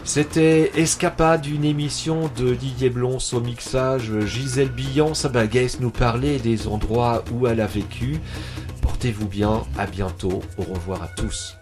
C'était Escapade, une émission de Didier Blons au mixage. Gisèle Billan, sa baguette, nous parlait des endroits où elle a vécu. Portez-vous bien, à bientôt, au revoir à tous.